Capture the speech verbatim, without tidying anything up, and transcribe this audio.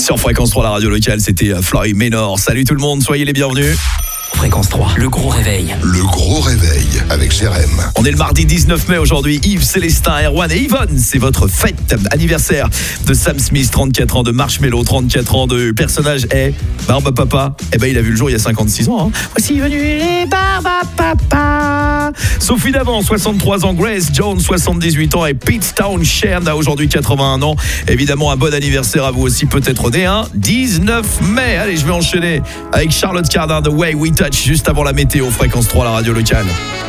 Sur Fréquence trois, la radio locale, c'était Floyd Maynor. Salut tout le monde, soyez les bienvenus. Fréquence trois, le gros réveil. Le gros réveil avec Jérém. On est le mardi dix-neuf mai aujourd'hui. Yves, Célestin, Erwan et Yvonne, c'est votre fête. Anniversaire de Sam Smith, trente-quatre ans, de Marshmello, trente-quatre ans, de personnage est Barbe à Papa. Eh ben, il a vu le jour il y a cinquante-six ans. Hein. Voici venu les Barbe à Papa. Sophie Davant, soixante-trois ans. Grace Jones, soixante-dix-huit ans. Et Pete Townshend a aujourd'hui quatre-vingt-un ans. Évidemment, un bon anniversaire à vous aussi, peut-être né un dix-neuf mai. Allez, je vais enchaîner avec Charlotte Cardin de Way We Touch, juste avant la météo. Fréquence trois, la radio locale.